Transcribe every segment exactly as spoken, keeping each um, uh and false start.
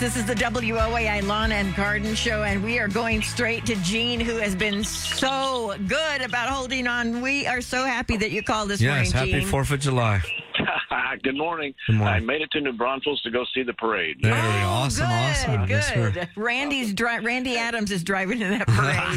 This is the W O A I Lawn and Garden Show, and we are going straight to Gene, who has been so good about holding on. We are so happy that you called this yes, morning, Gene. Happy fourth of July. Good morning. Good morning. I made it to New Braunfels to go see the parade. There Oh, we go. Awesome, good, awesome. good. Yes, sir. Randy's dri- Randy Adams is driving to that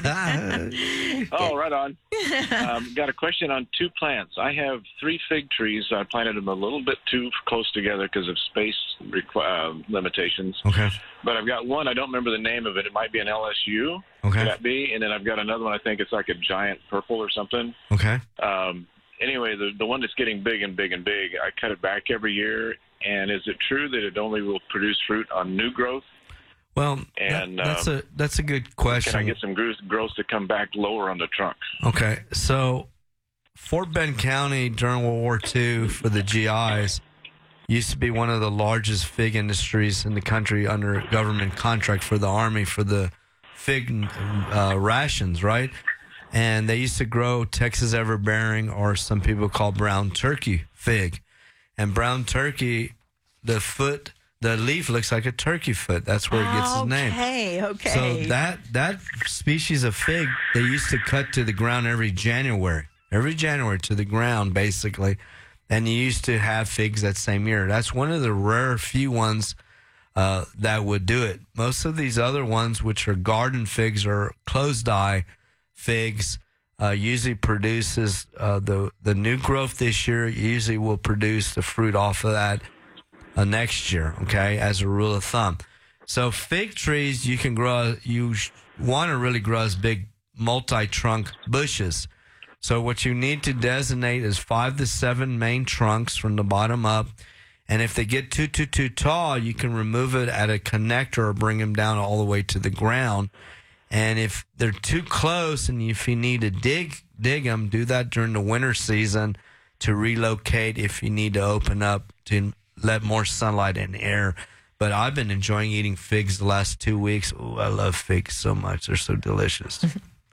parade. Oh, right on. um, got a question on two plants. I have three fig trees. I planted them a little bit too close together because of space requ- uh, limitations. Okay. But I've got one. I don't remember the name of it. It might be an L S U. Okay. Could that be? And then I've got another one. I think it's like a giant purple or something. Okay. Um, anyway, the the one that's getting big and big and big, I cut it back every year. And is it true that it only will produce fruit on new growth? Well, And, that, that's uh, a that's a good question. Can I get some growth, growth to come back lower on the trunk? Okay, so Fort Bend County during World War Two for the G Is used to be one of the largest fig industries in the country under government contract for the Army for the fig uh, rations, right? And they used to grow Texas Everbearing, or some people call brown turkey fig. And brown turkey, the foot, the leaf looks like a turkey foot. That's where it gets its name. Okay, okay. So that that species of fig, they used to cut to the ground every January, every January to the ground, basically. And you used to have figs that same year. That's one of the rare few ones uh, that would do it. Most of these other ones, which are garden figs or closed eye figs, uh, usually produces uh, the the new growth this year. Usually will produce the fruit off of that uh, next year. Okay, as a rule of thumb. So fig trees, you can grow. You sh- want to really grow as big multi-trunk bushes. So what you need to designate is five to seven main trunks from the bottom up. And if they get too, too, too tall, you can remove it at a connector or bring them down all the way to the ground. And if they're too close and if you need to dig, dig them, do that during the winter season to relocate if you need to open up to let more sunlight and air. But I've been enjoying eating figs the last two weeks. Oh, I love figs so much. They're so delicious.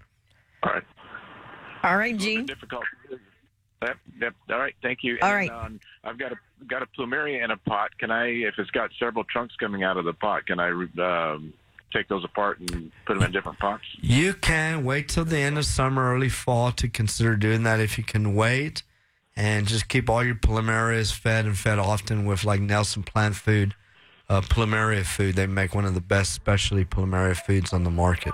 All right. All right, A little Gene. bit difficult. Yep, yep. All right, thank you. All and, right. Um, I've got a got a plumeria in a pot. Can I, if it's got several trunks coming out of the pot, can I um, take those apart and put them in different pots? You can wait till the end of summer, early fall to consider doing that if you can wait. And just keep all your plumerias fed and fed often with like Nelson Plant Food, uh, plumeria food. They make one of the best specialty plumeria foods on the market.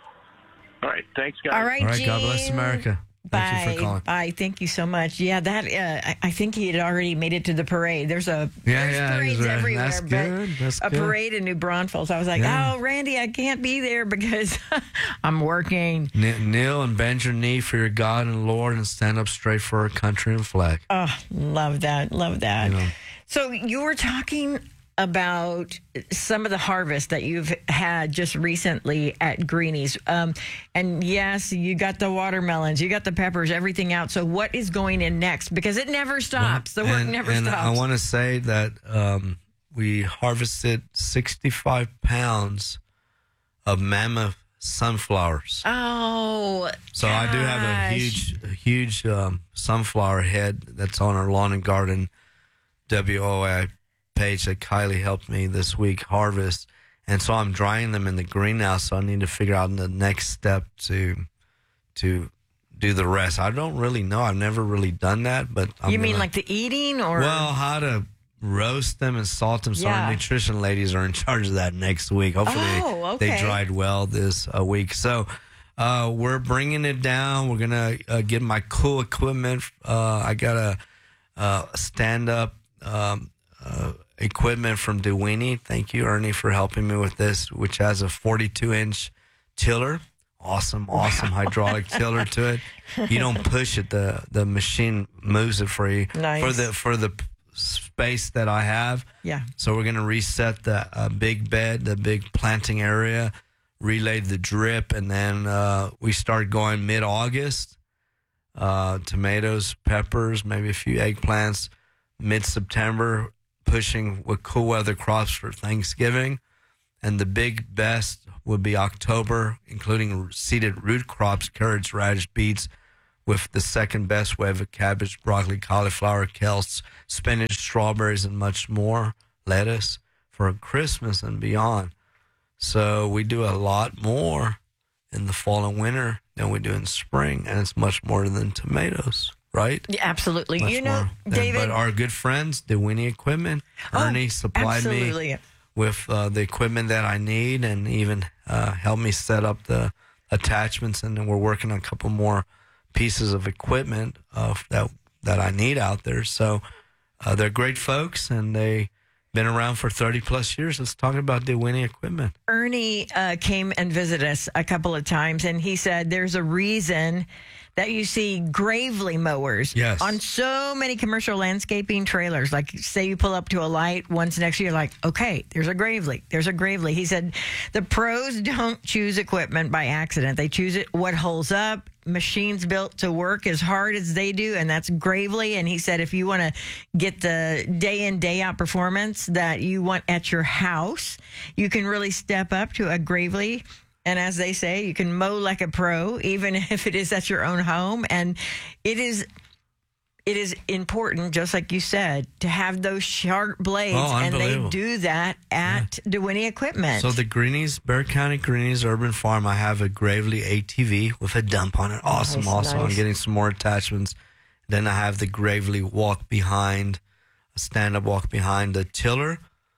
All right, thanks, guys. All right, All right, Gene. God bless America. Thank Bye. you for calling. Bye. Thank you so much. Yeah, that uh, I, I think he had already made it to the parade. There's a Yeah, there's yeah, parades he's right. everywhere, That's but good. That's a good. parade in New Braunfels. I was like, Yeah. oh, Randy, I can't be there because I'm working. Kn- Kneel and bend your knee for your God and Lord and stand up straight for our country and flag. Oh, love that. Love that. You know. So you were talking about some of the harvest that you've had just recently at Greenie's. Um, and yes, you got the watermelons, you got the peppers, everything out. So what is going in next? Because it never stops. The work and, never and stops. I want to say that um, we harvested sixty-five pounds of mammoth sunflowers. Oh, So I do have a gosh. huge, a huge um, sunflower head that's on our lawn and garden W O A page that Kylie helped me this week harvest. And so I'm drying them in the greenhouse. So I need to figure out the next step to to do the rest. I don't really know. I've never really done that. But I'm You mean gonna- like the eating or? well, how to roast them and salt them. So Yeah. our nutrition ladies are in charge of that next week. Hopefully Oh, they okay. dried well this uh, week. So uh, we're bringing it down. We're going to uh, get my cool equipment. Uh, I got a uh, stand-up um, uh, equipment from Dewini. Thank you, Ernie, for helping me with this, which has a forty-two inch tiller. Awesome, awesome hydraulic tiller to it. You don't push it; the the machine moves it for you. Nice. For the for the p- space that I have. Yeah. So we're gonna reset the uh, big bed, the big planting area, relay the drip, and then uh, we start going mid August. Uh, tomatoes, peppers, maybe a few eggplants. Mid September, pushing with cool weather crops for Thanksgiving. And the big best would be October, including seeded root crops, carrots, radish, beets, with the second best wave of cabbage, broccoli, cauliflower, kales, spinach, strawberries, and much more, lettuce. for Christmas and beyond. So we do a lot more in the fall and winter than we do in spring, and it's much more than tomatoes, right? Yeah, absolutely. Much you know, more than- David. But our good friends, DeWinnie Equipment, Oh, Ernie supplied absolutely. me with uh, the equipment that I need, and even uh, helped me set up the attachments. And then we're working on a couple more pieces of equipment uh, that that I need out there. So uh, they're great folks, and they been around for thirty plus years. Let's talk about DeWinnie Equipment. Ernie uh, came and visited us a couple of times, and he said there's a reason that you see Gravely mowers Yes. on so many commercial landscaping trailers. Like, say you pull up to a light once next year, like, okay, there's a Gravely, there's a Gravely. He said the pros don't choose equipment by accident. They choose it what holds up. Machines built to work as hard as they do, and that's Gravely. And he said if you want to get the day in, day out performance that you want at your house, you can really step up to a Gravely. And as they say, you can mow like a pro, even if it is at your own home. And it is it is important, just like you said, to have those sharp blades. Oh, and they unbelievable. do that at DeWinnie Equipment. So the Greenies, Bexar County Greenies Urban Farm, I have a Gravely A T V with a dump on it. Awesome, Nice, awesome. nice. I'm getting some more attachments. Then I have the Gravely walk behind, a stand-up walk behind, the tiller,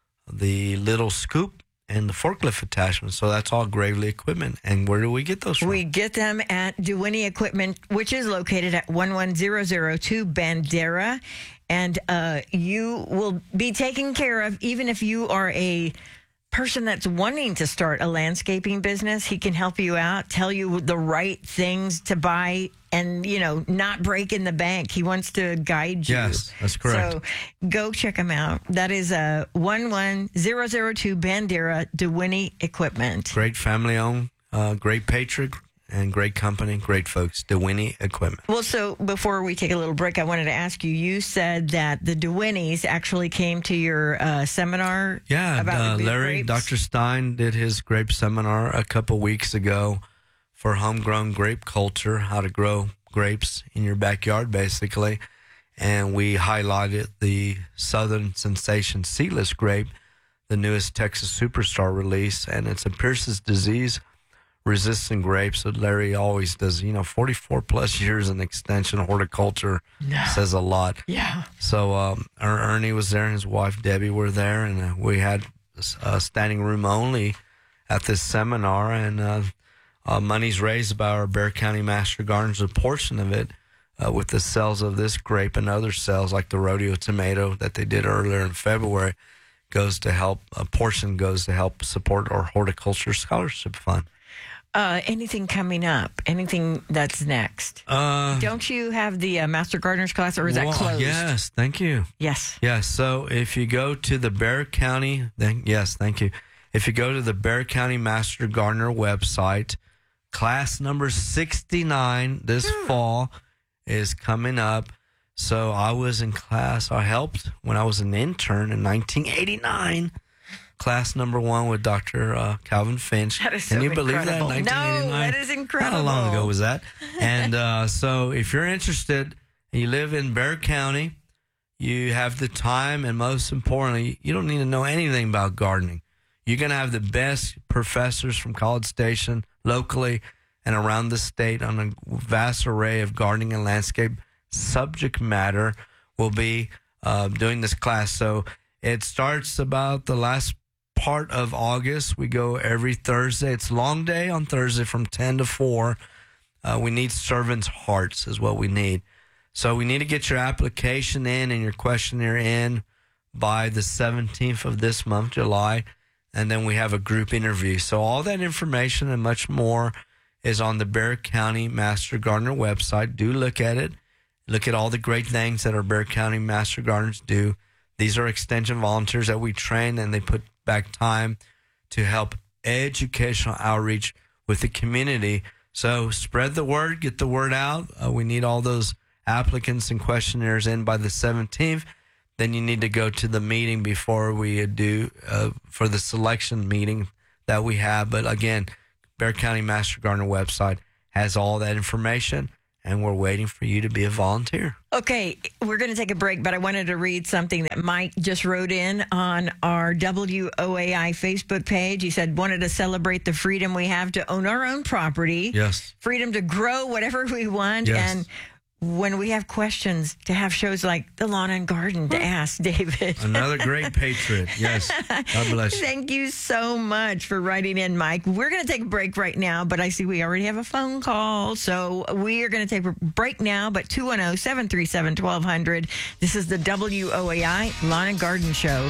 the little scoop, and the forklift attachment. So that's all Gravely equipment. And where do we get those from? We get them at DeWinnie Equipment, which is located at one one zero zero two Bandera. And uh, you will be taken care of, even if you are a person that's wanting to start a landscaping business. He can help you out, tell you the right things to buy, and, you know, not break in the bank. He wants to guide you. Yes, that's correct. So go check him out. That is uh, one one zero zero two Bandera, DeWinnie Equipment. Great family-owned, uh, great patriot, and great company, great folks, DeWinnie Equipment. Well, so before we take a little break, I wanted to ask you, you said that the DeWinnies actually came to your uh, seminar. Yeah, about uh, the Larry, grapes. Doctor Stein did his grape seminar a couple weeks ago for homegrown grape culture, how to grow grapes in your backyard, basically. And we highlighted the Southern Sensation Seedless Grape, the newest Texas Superstar release, and it's a Pierce's disease resistant grape. So Larry always does, you know, forty-four plus years in extension horticulture says a lot. Yeah. So um, Er- Ernie was there and his wife Debbie were there, and uh, we had uh, standing room only at this seminar, and uh, uh, money's raised by our Bexar County Master Gardeners, a portion of it uh, with the sales of this grape and other sales like the rodeo tomato that they did earlier in February goes to help, a portion goes to help support our horticulture scholarship fund. Uh, anything coming up? Anything that's next? Uh, Don't you have the uh, Master Gardeners class, or is that well, closed? Yes, thank you. Yes. Yes, so if you go to the Bexar County, then yes, thank you. If you go to the Bexar County Master Gardener website, class number sixty-nine this fall is coming up. So I was in class, I helped when I was an intern in nineteen eighty-nine. Class number one with Doctor Uh, Calvin Finch. That is Can so you believe incredible. that? No, nineteen eighty-nine? that is incredible. How long ago was that? And uh, so if you're interested, you live in Bexar County, you have the time, and most importantly, you don't need to know anything about gardening. You're going to have the best professors from College Station locally and around the state on a vast array of gardening and landscape subject matter will be uh, doing this class. So it starts about the last part of August. We go every Thursday. It's a long day on Thursday from ten to four. Uh, we need servants' hearts is what we need. So we need to get your application in and your questionnaire in by the seventeenth of this month, July. And then we have a group interview. So all that information and much more is on the Bexar County Master Gardener website. Do look at it. Look at all the great things that our Bexar County Master Gardeners do. These are extension volunteers that we train, and they put back time to help educational outreach with the community. So spread the word, get the word out. Uh, we need all those applicants and questionnaires in by the seventeenth. Then you need to go to the meeting before we do uh, for the selection meeting that we have. But again, Bexar County Master Gardener website has all that information. and we're waiting for you to be a volunteer. Okay, we're going to take a break, but I wanted to read something that Mike just wrote in on our W O A I Facebook page. He said, wanted to celebrate the freedom we have to own our own property. Yes. Freedom to grow whatever we want. Yes. And when we have questions, to have shows like The Lawn and Garden to ask David. Another great patriot. Yes. God bless you. Thank you so much for writing in, Mike. We're going to take a break right now, but I see we already have a phone call. So we are going to take a break now, but two one zero, seven three seven, one two zero zero. This is the W O A I Lawn and Garden Show.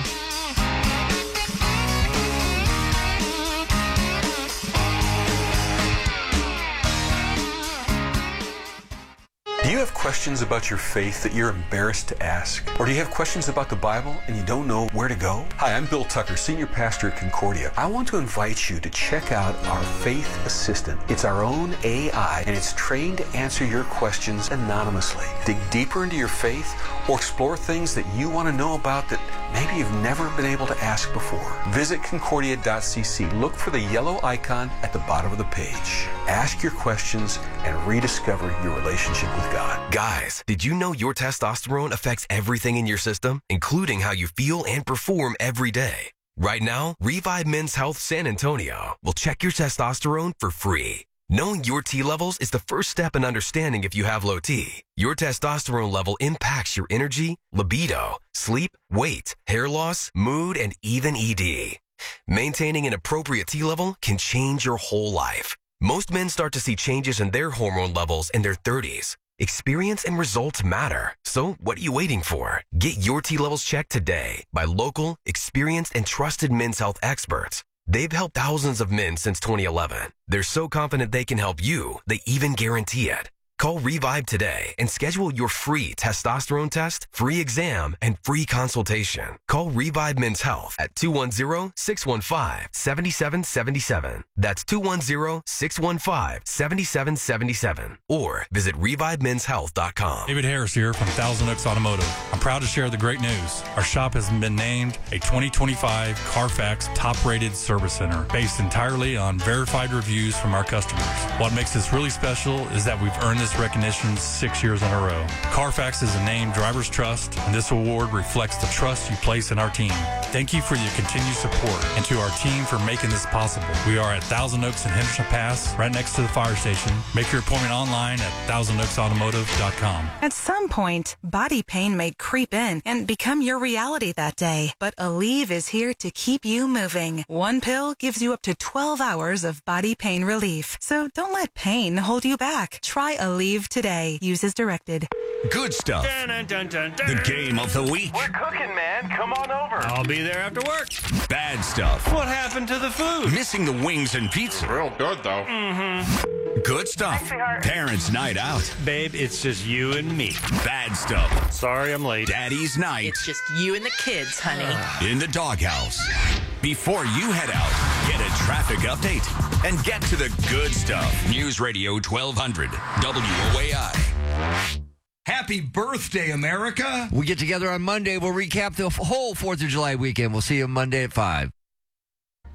Do you have questions about your faith that you're embarrassed to ask? Or do you have questions about the Bible and you don't know where to go? Hi, I'm Bill Tucker, Senior Pastor at Concordia. I want to invite you to check out our Faith Assistant. It's our own A I, and it's trained to answer your questions anonymously. Dig deeper into your faith or explore things that you want to know about that maybe you've never been able to ask before. Visit concordia dot c c. Look for the yellow icon at the bottom of the page. Ask your questions and rediscover your relationship with God. God. Guys, did you know your testosterone affects everything in your system, including how you feel and perform every day? Right now, Revive Men's Health San Antonio will check your testosterone for free. Knowing your T levels is the first step in understanding if you have low T. Your testosterone level impacts your energy, libido, sleep, weight, hair loss, mood, and even E D. Maintaining an appropriate T level can change your whole life. Most men start to see changes in their hormone levels in their thirties. Experience and results matter. So what are you waiting for? Get your T levels checked today by local, experienced, and trusted men's health experts. They've helped thousands of men since twenty eleven. They're so confident they can help you, they even guarantee it. Call Revive today and schedule your free testosterone test, free exam, and free consultation. Call Revive Men's Health at two one zero, six one five, seven seven seven seven. That's two one zero, six one five, seven seven seven seven. Or visit revive men's health dot com. David Harris here from Thousand Oaks Automotive. I'm proud to share the great news. Our shop has been named a twenty twenty-five Carfax top-rated service center based entirely on verified reviews from our customers. What makes this really special is that we've earned this recognition six years in a row. Carfax is a name drivers trust, and this award reflects the trust you place in our team. Thank you for your continued support, and to our team for making this possible. We are at Thousand Oaks and Henderson Pass, right next to the fire station. Make your appointment online at thousand oaks automotive dot com. At some point, body pain may creep in and become your reality that day. But Aleve is here to keep you moving. One pill gives you up to twelve hours of body pain relief. So don't let pain hold you back. Try Aleve today. Use as directed. Good stuff. Dun, dun, dun, dun, dun. The game of the week. We're cooking, man. Come on over. I'll be there after work. Bad stuff. What happened to the food? Missing the wings and pizza. Real good, though. Mm-hmm. Good stuff. Parents' night out. Babe, it's just you and me. Bad stuff. Sorry I'm late. Daddy's night. It's just you and the kids, honey. In the doghouse. Before you head out, get a traffic update and get to the good stuff. News Radio twelve hundred, W O A I. Happy birthday, America. We get together on Monday. We'll recap the whole fourth of July weekend. We'll see you Monday at five.